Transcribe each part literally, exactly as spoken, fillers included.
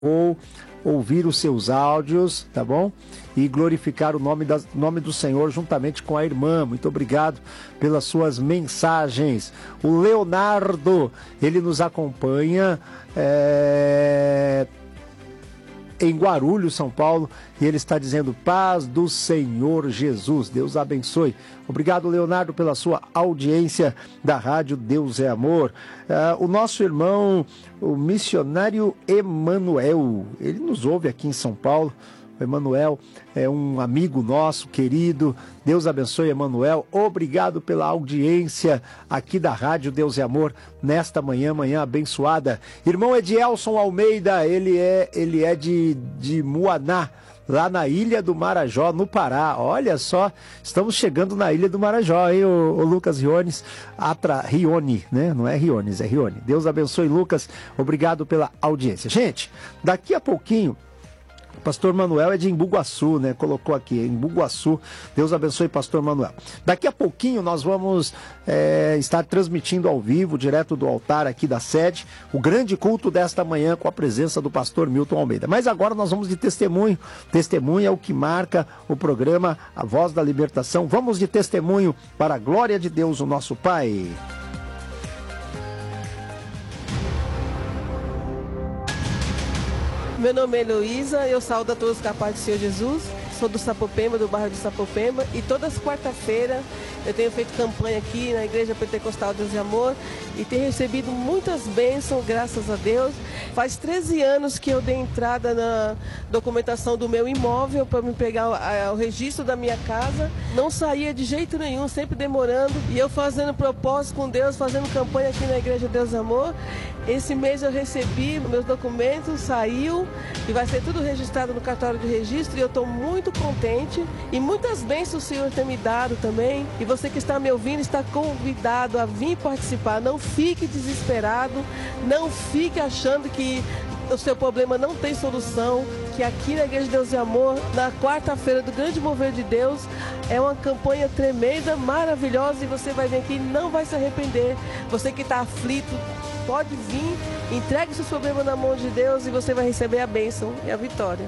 ou ouvir os seus áudios, tá bom? E glorificar o nome, da, nome do Senhor juntamente com a irmã. Muito obrigado pelas suas mensagens. O Leonardo, ele nos acompanha é, em Guarulhos, São Paulo, e ele está dizendo: paz do Senhor Jesus. Deus abençoe. Obrigado, Leonardo, pela sua audiência da Rádio Deus é Amor. Uh, o nosso irmão, o missionário Emanuel, ele nos ouve aqui em São Paulo. O Emanuel é um amigo nosso, querido. Deus abençoe, Emanuel. Obrigado pela audiência aqui da Rádio Deus é Amor nesta manhã, manhã abençoada. Irmão Edielson Almeida, ele é, ele é de, de Muaná, lá na Ilha do Marajó, no Pará. Olha só, estamos chegando na Ilha do Marajó, hein, o, o Lucas Riones, Atra, Rione, né? Não é Riones, é Rione. Deus abençoe, Lucas. Obrigado pela audiência. Gente, daqui a pouquinho, o pastor Manuel é de Embu-Guaçu, né? Colocou aqui, Embu-Guaçu. Deus abençoe, pastor Manuel. Daqui a pouquinho nós vamos é, estar transmitindo ao vivo, direto do altar aqui da sede, o grande culto desta manhã com a presença do pastor Milton Almeida. Mas agora nós vamos de testemunho. Testemunho é o que marca o programa A Voz da Libertação. Vamos de testemunho para a glória de Deus, o nosso Pai. Meu nome é Heloísa, eu saúdo a todos com a paz do Senhor Jesus. Sou do Sapopemba, do bairro do Sapopemba, e todas as quarta-feiras eu tenho feito campanha aqui na Igreja Pentecostal Deus e Amor e tenho recebido muitas bênçãos, graças a Deus. Faz treze anos que eu dei entrada na documentação do meu imóvel para me pegar o, o registro da minha casa. Não saía de jeito nenhum, sempre demorando, e eu fazendo propósito com Deus, fazendo campanha aqui na Igreja Deus e Amor. Esse mês eu recebi meus documentos, saiu e vai ser tudo registrado no cartório de registro, e eu estou muito contente, e muitas bênçãos o Senhor tem me dado também. E você que está me ouvindo está convidado a vir participar. Não fique desesperado, não fique achando que o seu problema não tem solução, que aqui na Igreja de Deus e Amor, na quarta-feira do Grande Mover de Deus, é uma campanha tremenda, maravilhosa, e você vai vir aqui e não vai se arrepender. Você que está aflito, pode vir, entregue seu problema na mão de Deus e você vai receber a bênção e a vitória.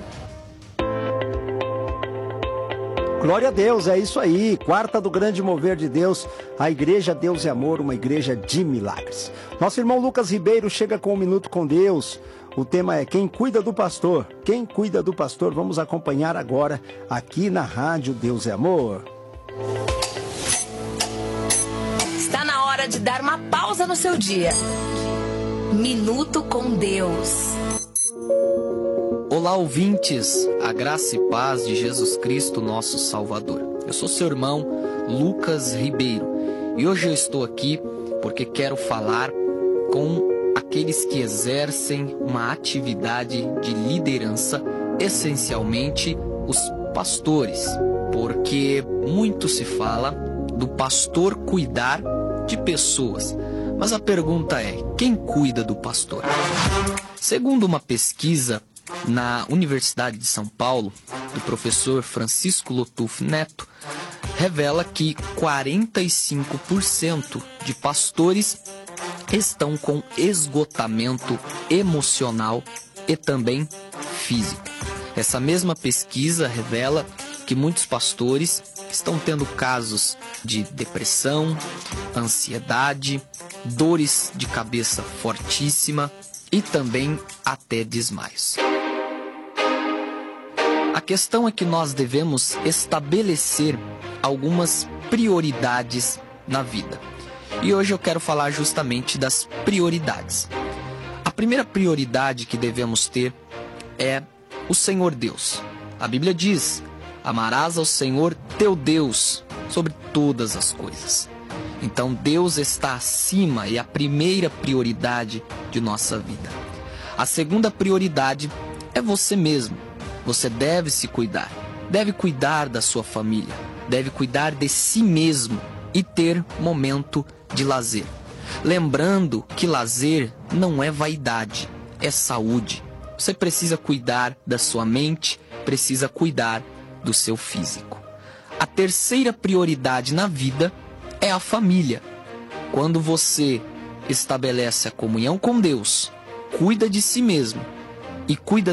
Glória a Deus, é isso aí. Quarta do Grande Mover de Deus, a Igreja Deus e Amor, uma igreja de milagres. Nosso irmão Lucas Ribeiro chega com um minuto com Deus. O tema é Quem Cuida do Pastor. Quem cuida do pastor? Vamos acompanhar agora aqui na Rádio Deus e Amor. Está na hora de dar uma pausa no seu dia. Minuto com Deus. Olá, ouvintes, a graça e paz de Jesus Cristo, nosso Salvador. Eu sou seu irmão Lucas Ribeiro e hoje eu estou aqui porque quero falar com aqueles que exercem uma atividade de liderança, essencialmente os pastores, porque muito se fala do pastor cuidar de pessoas, mas a pergunta é: quem cuida do pastor? Segundo uma pesquisa na Universidade de São Paulo, do professor Francisco Lotuf Neto, revela que quarenta e cinco por cento de pastores estão com esgotamento emocional e também físico. Essa mesma pesquisa revela que muitos pastores estão tendo casos de depressão, ansiedade, dores de cabeça fortíssima e também até desmaios. A questão é que nós devemos estabelecer algumas prioridades na vida. E hoje eu quero falar justamente das prioridades. A primeira prioridade que devemos ter é o Senhor Deus. A Bíblia diz: amarás ao Senhor teu Deus sobre todas as coisas. Então Deus está acima e é a primeira prioridade de nossa vida. A segunda prioridade é você mesmo. Você deve se cuidar, deve cuidar da sua família, deve cuidar de si mesmo e ter momento de lazer. Lembrando que lazer não é vaidade, é saúde. Você precisa cuidar da sua mente, precisa cuidar do seu físico. A terceira prioridade na vida é a família. Quando você estabelece a comunhão com Deus, cuida de si mesmo, e cuida